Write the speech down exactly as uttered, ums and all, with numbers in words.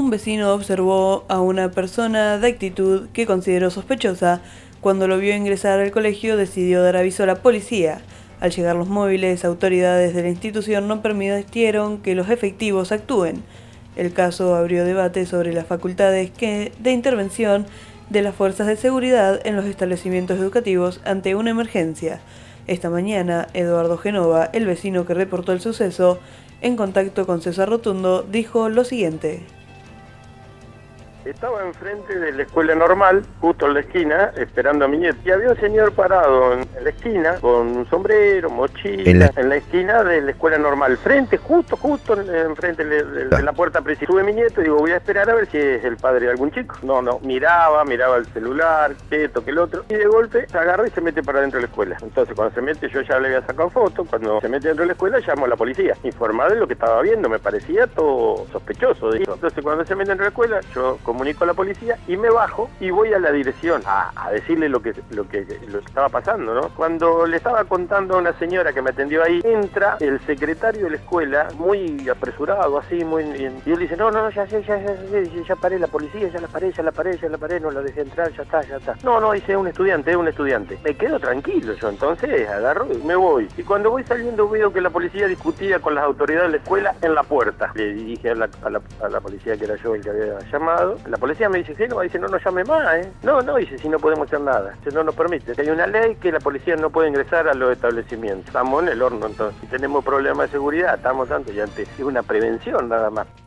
Un vecino observó a una persona de actitud que consideró sospechosa. Cuando lo vio ingresar al colegio, decidió dar aviso a la policía. Al llegar los móviles, autoridades de la institución no permitieron que los efectivos actúen. El caso abrió debate sobre las facultades que, de intervención de las fuerzas de seguridad en los establecimientos educativos ante una emergencia. Esta mañana, Eduardo Genova, el vecino que reportó el suceso, en contacto con César Rotundo, dijo lo siguiente. Estaba enfrente de la escuela normal, justo en la esquina, esperando a mi nieto. Y había un señor parado en la esquina, con un sombrero, mochila, en la, en la esquina de la escuela normal. Frente, justo, justo enfrente de, de, de la puerta principal. Sube mi nieto y digo, voy a esperar a ver si es el padre de algún chico. No, no, miraba, miraba el celular, que esto, que el otro. Y de golpe se agarra y se mete para dentro de la escuela. Entonces cuando se mete, yo ya le había sacado foto. Cuando se mete dentro de la escuela, llamo a la policía. Informar de lo que estaba viendo, me parecía todo sospechoso. Digo. Entonces cuando se mete dentro de la escuela, yo comunico a la policía y me bajo y voy a la dirección a, a decirle lo que, lo, que, lo que estaba pasando, ¿no? Cuando le estaba contando a una señora que me atendió ahí, entra el secretario de la escuela, muy apresurado, así, muy... Y él dice, no, no, ya sé, ya, ya, ya, ya, ya paré la policía, ya la paré, ya la paré, ya la paré, no la dejé entrar, ya está, ya está. No, no, dice, un estudiante, es un estudiante. Me quedo tranquilo yo, entonces agarro y me voy. Y cuando voy saliendo veo que la policía discutía con las autoridades de la escuela en la puerta. Le dije a la, a la, a la policía que era yo el que había llamado. La policía me dice, Génova, dice, no nos llame más, ¿eh? No, no, dice, si no podemos hacer nada, si no nos permite. Hay una ley que la policía no puede ingresar a los establecimientos. Estamos en el horno, entonces. Si tenemos problemas de seguridad, estamos tanto y antes. Es una prevención nada más.